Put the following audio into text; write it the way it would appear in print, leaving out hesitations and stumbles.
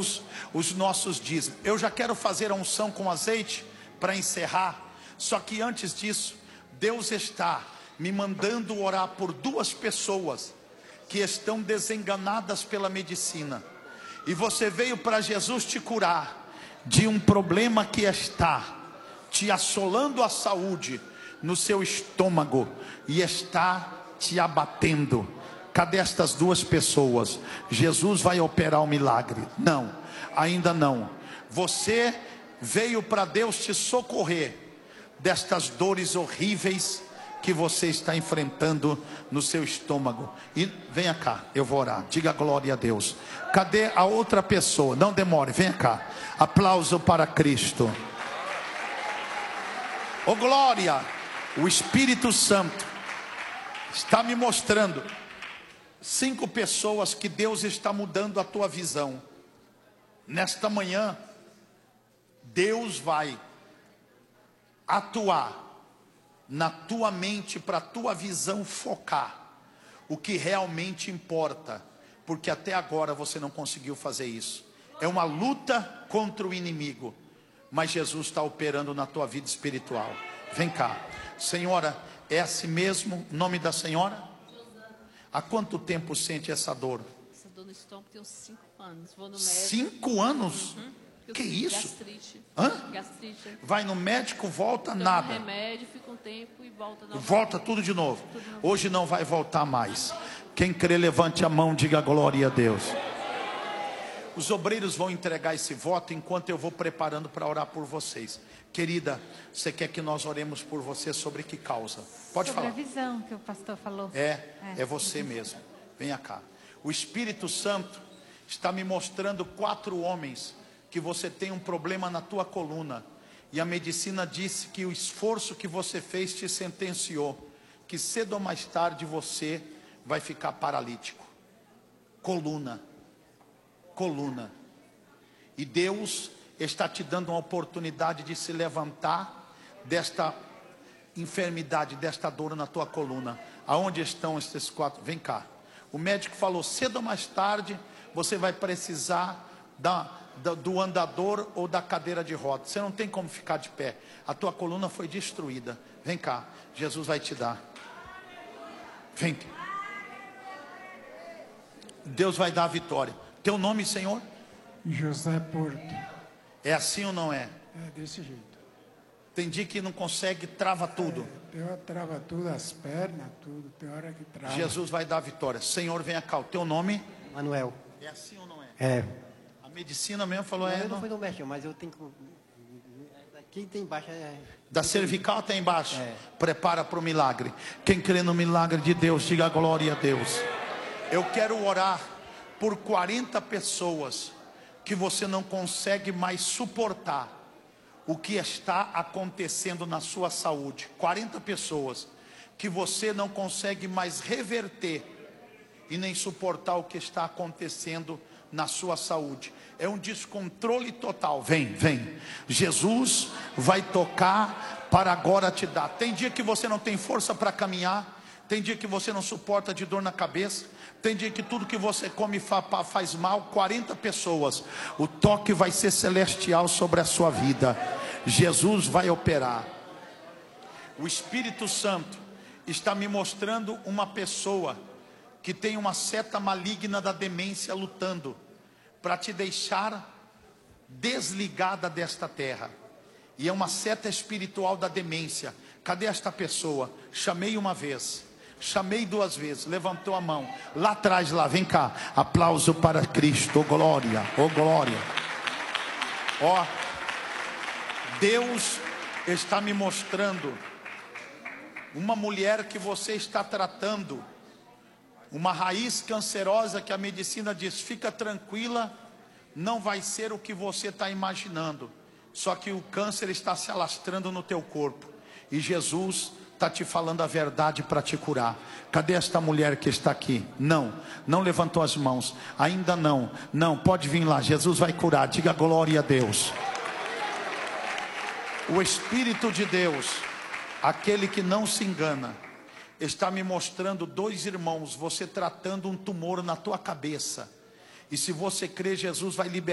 Deus os nossos dízimos. Eu já quero fazer a unção com azeite para encerrar. Só que antes disso, Deus está me mandando orar por duas pessoas que estão desenganadas pela medicina. E você veio para Jesus te curar de um problema que está te assolando a saúde no seu estômago e está te abatendo. Cadê estas duas pessoas? Jesus vai operar o milagre? Não, ainda não. Você veio para Deus te socorrer destas dores horríveis que você está enfrentando no seu estômago. E venha cá, eu vou orar. Diga glória a Deus. Cadê a outra pessoa? Não demore, venha cá. Aplauso para Cristo. Oh glória! O Espírito Santo está me mostrando 5 pessoas que Deus está mudando a tua visão. Nesta manhã, Deus vai atuar na tua mente para a tua visão focar o que realmente importa, porque até agora você não conseguiu fazer isso. É uma luta contra o inimigo, mas Jesus está operando na tua vida espiritual. Vem cá, senhora, é assim mesmo o nome da senhora? Há quanto tempo sente essa dor? Essa dor no estômago tem uns 5 anos. Vou no médico. 5 anos? Que isso? Gastrite. Hã? Gastrite. Vai no médico, volta, Tomo nada. remédio, fica um tempo e volta novamente. Volta tudo de novo. Hoje não vai voltar mais. Quem crê, levante a mão, diga glória a Deus. Os obreiros vão entregar esse voto enquanto eu vou preparando para orar por vocês. Querida, você quer que nós oremos por você sobre que causa? Pode sobre falar. a visão que o pastor falou. É você mesmo. Venha cá. O Espírito Santo está me mostrando 4 homens que você tem um problema na tua coluna. E a medicina disse que o esforço que você fez te sentenciou, que cedo ou mais tarde você vai ficar paralítico. Coluna. E Deus está te dando uma oportunidade de se levantar desta enfermidade, desta dor na tua coluna. Aonde estão esses 4? Vem cá. O médico falou, cedo ou mais tarde você vai precisar do andador ou da cadeira de rodas. Você não tem como ficar de pé. A tua coluna foi destruída. Vem cá, Jesus vai te dar. Vem. Deus vai dar a vitória. Teu nome, Senhor? José Porto. É assim ou não é? É desse jeito. Tem dia que não consegue, trava tudo. Tem hora que trava tudo, as pernas, tudo. Tem hora que trava. Jesus vai dar a vitória. Senhor, venha cá. O teu nome? Manuel. É assim ou não é? É. A medicina mesmo falou, Eu não fui no médico, mas eu tenho que... Aqui tem embaixo Da cervical até embaixo. É. Prepara para o milagre. Quem crê no milagre de Deus, diga glória a Deus. Eu quero orar por 40 pessoas que você não consegue mais suportar o que está acontecendo na sua saúde. 40 pessoas que você não consegue mais reverter e nem suportar o que está acontecendo na sua saúde. É um descontrole total. Vem. Jesus vai tocar para agora te dar. Tem dia que você não tem força para caminhar. Tem dia que você não suporta de dor na cabeça. Tem dia que tudo que você come faz mal. 40 pessoas. O toque vai ser celestial sobre a sua vida. Jesus vai operar. O Espírito Santo está me mostrando uma pessoa que tem uma seta maligna da demência lutando para te deixar desligada desta terra. E é uma seta espiritual da demência. Cadê esta pessoa? Chamei uma vez, chamei 2 vezes, levantou a mão. Lá atrás, lá, vem cá. Aplauso para Cristo, oh glória, oh glória. Ó, Deus está me mostrando uma mulher que você está tratando, uma raiz cancerosa que a medicina diz, fica tranquila, não vai ser o que você está imaginando. Só que o câncer está se alastrando no teu corpo. E Jesus está te falando a verdade para te curar. Cadê esta mulher que está aqui? Não levantou as mãos. Ainda não, pode vir lá, Jesus vai curar. Diga glória a Deus. O Espírito de Deus, aquele que não se engana, está me mostrando 2 irmãos, você tratando um tumor na tua cabeça. E se você crê, Jesus vai liberar